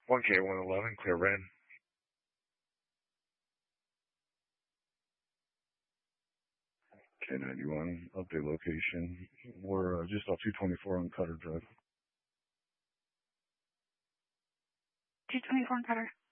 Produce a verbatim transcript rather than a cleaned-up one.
one K one eleven, clear red. K ninety-one, update location. We're uh, just off two twenty-four on Cutter Drive. two twenty-four on Cutter.